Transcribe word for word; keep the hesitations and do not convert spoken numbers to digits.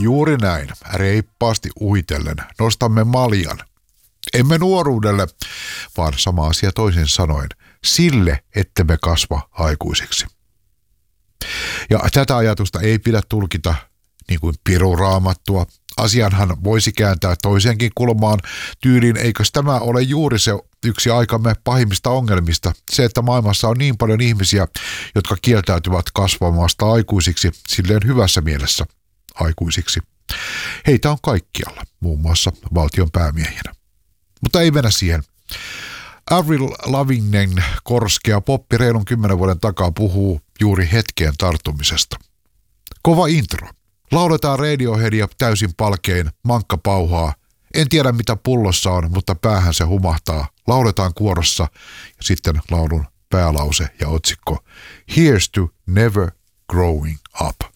juuri näin, reippaasti uitellen, nostamme maljan. Emme nuoruudelle, vaan sama asia toisin sanoen, sille, että me kasva aikuisiksi. Ja tätä ajatusta ei pidä tulkita niin kuin piruraamattua. Asianhan voisi kääntää toiseenkin kulmaan tyyliin, eikös tämä ole juuri se yksi aikamme pahimmista ongelmista, se, että maailmassa on niin paljon ihmisiä, jotka kieltäytyvät kasvamasta aikuisiksi, silleen hyvässä mielessä aikuisiksi. Heitä on kaikkialla, muun muassa valtion päämiehinä. Mutta ei mennä siihen. Avril Lavignen korskea poppi reilun kymmenen vuoden takaa puhuu juuri hetkeen tarttumisesta. Kova intro. Lauletaan Radioheadia täysin palkein, mankka pauhaa. En tiedä mitä pullossa on, mutta päähän se humahtaa. Lauletaan kuorossa ja sitten laulun päälause ja otsikko Here's to Never Growing Up.